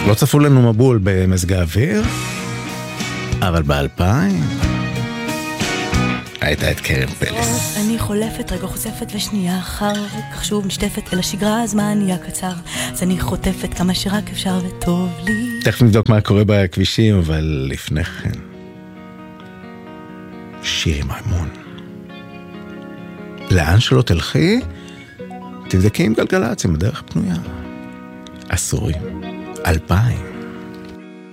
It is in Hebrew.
לא צפו לנו מבול במזג האוויר, אבל ב-2000 הייתה את קרן פלס. אני חולפת, רגע חושפת ושנייה אחר כך שוב נשטפת אל השגרה, הזמן נהיה קצר, אז אני חוטפת כמה שרק אפשר וטוב לי. תכף נבדוק מה קורה בכבישים, אבל לפני כן שירי מימון. לאן שלא תלכי, תבדקי עם גלגלצ, עם הדרך פנויה. עשורים, 2000.